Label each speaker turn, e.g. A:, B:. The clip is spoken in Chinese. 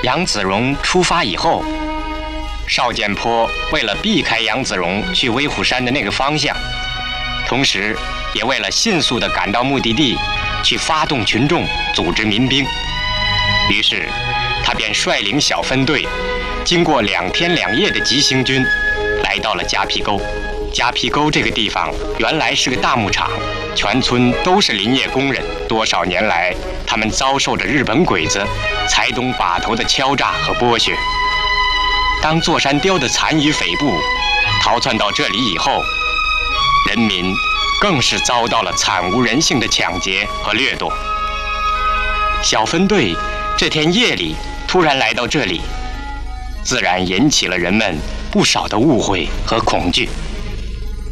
A: 杨子荣出发以后，邵建坡为了避开杨子荣去威虎山的那个方向，同时也为了迅速地赶到目的地，去发动群众，组织民兵。于是，他便率领小分队，经过2天2夜的急行军，来到了夹皮沟。夹皮沟这个地方原来是个大牧场，全村都是林业工人。多少年来，他们遭受着日本鬼子、财东把头的敲诈和剥削。当座山雕的残余匪部逃窜到这里以后，人民更是遭到了惨无人性的抢劫和掠夺。小分队这天夜里突然来到这里，自然引起了人们不少的误会和恐惧。